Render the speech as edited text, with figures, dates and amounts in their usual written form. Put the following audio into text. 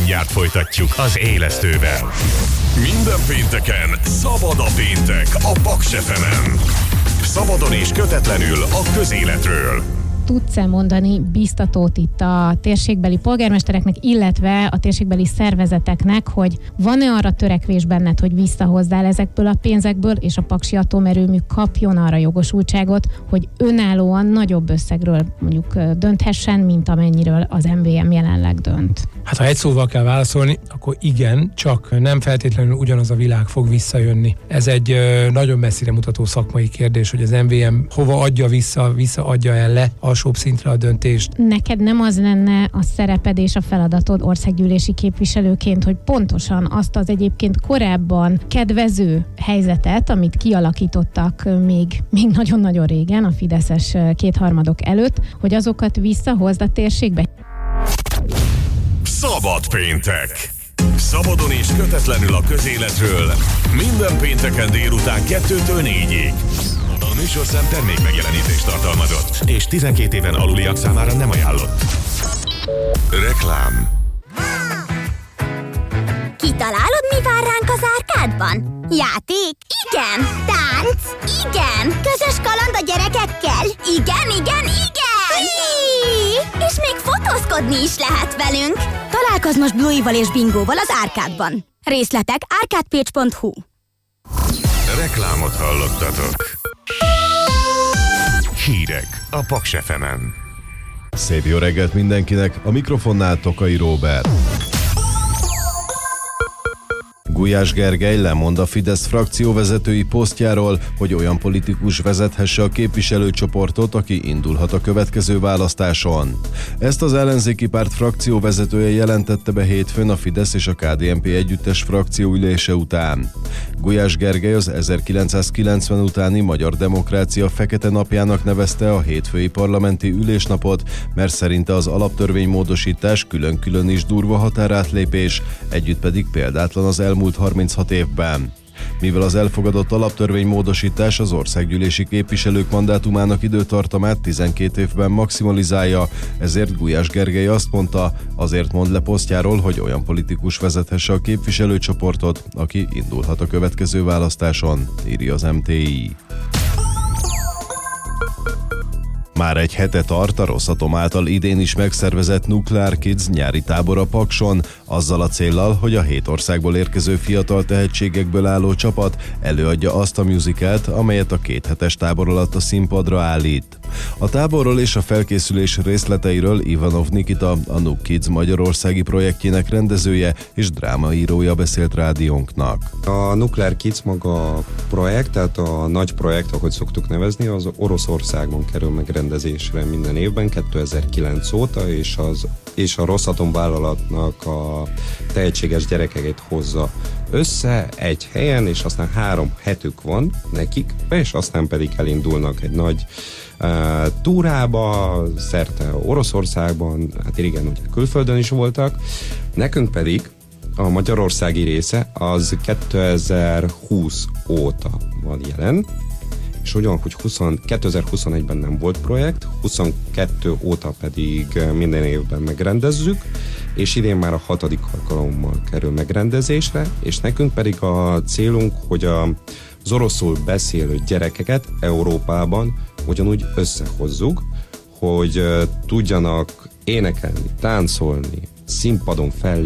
Mindjárt folytatjuk az Élesztővel. Minden pénteken szabad a péntek a Paks FM-en. Szabadon és kötetlenül a közéletről. Tudsz-e mondani biztatót itt a térségbeli polgármestereknek, illetve a térségbeli szervezeteknek, hogy van-e arra törekvés benned, hogy visszahozzál ezekből a pénzekből, és a paksi atomerőmű kapjon arra jogosultságot, hogy önállóan nagyobb összegről mondjuk dönthessen, mint amennyiről az MVM jelenleg dönt? Hát ha egy szóval kell válaszolni, akkor igen, csak nem feltétlenül ugyanaz a világ fog visszajönni. Ez egy nagyon messzire mutató szakmai kérdés, hogy az MVM hova adja visszaadja el le alsóbb szintre a döntést. Neked nem az lenne a szereped és a feladatod országgyűlési képviselőként, hogy pontosan azt az egyébként korábban kedvező helyzetet, amit kialakítottak még nagyon-nagyon régen, a fideszes kétharmadok előtt, hogy azokat visszahozd a térségbe? Szabad péntek! Szabadon és kötetlenül a közéletről minden pénteken délután 2-től 4-ig. A műsorszám termék megjelenítést tartalmazott, és 12 éven aluliak számára nem ajánlott. Reklám. Kitalálod, mi vár ránk az árkádban? Játék? Igen! Tánc? Igen! Közös kaland a gyerekekkel? Igen! És még fotózkodni is lehet velünk! Találkozz most Bluey-val és Bingóval az árkádban. Részletek arcadepage.hu. Reklámot hallottatok. Hírek a Paks FM-en. Szép jó reggelt mindenkinek, a mikrofonnál Tokai Róbert. Gulyás Gergely lemond a Fidesz frakcióvezetői posztjáról, hogy olyan politikus vezethesse a képviselőcsoportot, aki indulhat a következő választáson. Ezt az ellenzéki párt frakcióvezetője jelentette be hétfőn a Fidesz és a KDNP együttes frakcióülése után. Gulyás Gergely az 1990 utáni Magyar Demokrácia fekete napjának nevezte a hétfői parlamenti ülésnapot, mert szerinte az alaptörvénymódosítás külön-külön is durva határátlépés, együtt pedig példátlan az elmúlt 36 évben. Mivel az elfogadott alaptörvénymódosítás az országgyűlési képviselők mandátumának időtartamát 12 évben maximalizálja, ezért Gulyás Gergely azt mondta, azért mond le posztjáról, hogy olyan politikus vezethesse a képviselőcsoportot, aki indulhat a következő választáson, írja az MTI. Már egy hete tart a Rosszatom által idén is megszervezett Nuclear Kids nyári tábor a Pakson, azzal a céllal, hogy a 7 országból érkező fiatal tehetségekből álló csapat előadja azt a musicalt, amelyet a 2 hetes tábor alatt a színpadra állít. A táborról és a felkészülés részleteiről Ivanov Nikita, a Nuc Kids magyarországi projektjének rendezője és drámaírója beszélt rádiónknak. A Nuclear Kids maga a projekt, tehát a nagy projekt, ahogy szoktuk nevezni, az Oroszországban kerül megrendezésre minden évben, 2009 óta, és a Rosszatom vállalatnak a tehetséges gyerekeket hozza össze egy helyen, és aztán 3 hetük van nekik, és aztán pedig elindulnak egy nagy túrába, szerte Oroszországban, hát igen, ugye külföldön is voltak. Nekünk pedig a magyarországi része az 2020 óta van jelen, és ugyan, hogy 2021-ben nem volt projekt, 22 óta pedig minden évben megrendezzük, és idén már a 6. alkalommal kerül megrendezésre, és nekünk pedig a célunk, hogy az oroszul beszélő gyerekeket Európában ugyanúgy összehozzuk, hogy tudjanak énekelni, táncolni, színpadon fellépni,